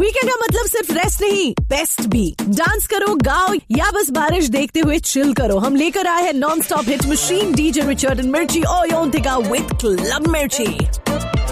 Weekend का मतलब सिर्फ रेस्ट नहीं, बेस्ट भी। डांस करो, गाओ या बस बारिश देखते हुए चिल करो। हम लेकर आए हैं non stop hit machine, DJ Richard and मिर्ची ओयोंतिका विद क्लब मिर्ची।